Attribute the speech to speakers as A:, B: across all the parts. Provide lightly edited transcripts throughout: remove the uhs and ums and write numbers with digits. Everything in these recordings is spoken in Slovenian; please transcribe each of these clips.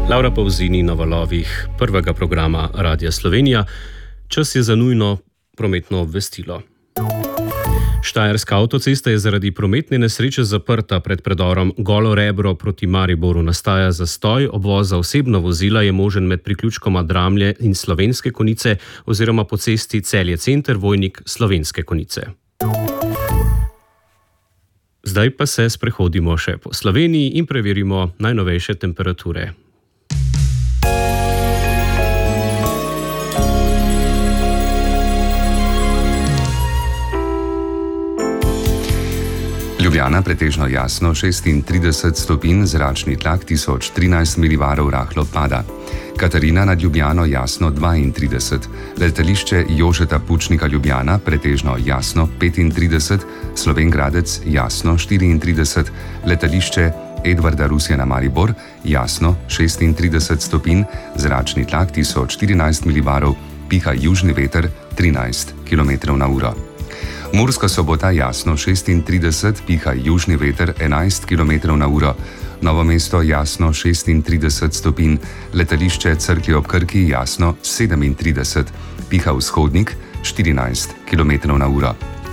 A: Laura Pavzini na valovih prvega programa Radia Slovenija. Čas je za nujno prometno obvestilo. Štajerska avtocesta je zaradi prometne nesreče zaprta pred predorom Golo Rebro proti Mariboru. Nastaja zastoj, obvoz za osebno vozila je možen med priključkoma Dramlje in Slovenske Konjice oziroma po cesti Celje Center, Vojnik Slovenske Konjice. Zdaj pa se sprehodimo še po Sloveniji in preverimo najnovejše temperature.
B: Ljubljana pretežno jasno 36 stopinj, zračni tlak 1013 milibarov rahlo pada. Katarina nad Ljubljano jasno 32, letališče Jožeta Pučnika Ljubljana pretežno jasno 35, Slovenj Gradec jasno 34, letališče Edvarda Rusjana Maribor jasno 36 stopinj, zračni tlak 1014 milibarov, piha južni veter 13 km/h. Murska Sobota jasno 36, piha južni veter 11 km/h. Novo mesto jasno 36 stopinj, letališče Cerklje ob Krki jasno 37, piha vzhodnik 14 km/h.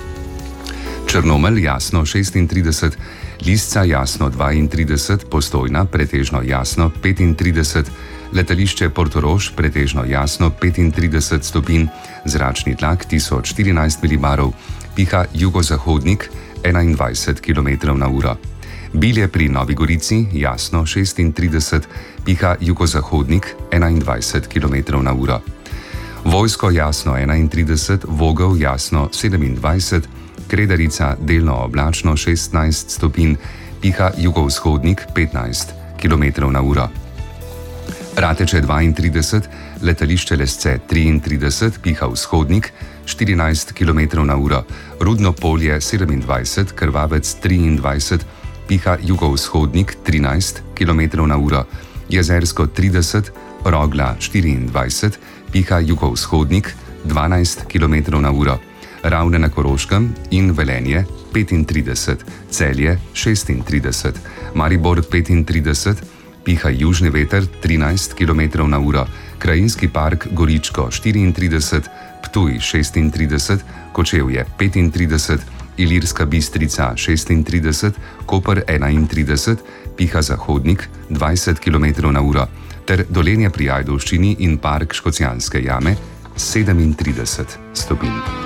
B: Črnomelj jasno 36, Lisca jasno 32, Postojna pretežno jasno 35, letališče Portorož pretežno jasno 35 stopinj, zračni tlak 1014 milibarov, piha jugozahodnik 21 km/h. Bilje pri Novi Gorici jasno 36, piha jugozahodnik 21 km/h. Vojsko jasno 31, Vogel jasno 27, Kredarica delno oblačno 16 stopinj, piha jugovzhodnik 15 km/h. Rateče 32, letališče Lesce 33, piha vzhodnik 14 km/h, Rudno Polje 27, Krvavec 23, piha jugovzhodnik 13 km/h, Jezersko 30, Rogla 24, piha jugovzhodnik 12 km/h, Ravne na Koroškem in Velenje 35, Celje 36, Maribor 35, piha južni veter 13 km/h, Krajinski park Goričko 34, Ptuj 36, Kočevje 35, Ilirska Bistrica 36, Koper 31, piha zahodnik 20 km/h, ter Dolenje pri Ajdovščini in park Škocjanske jame 37 stopinj.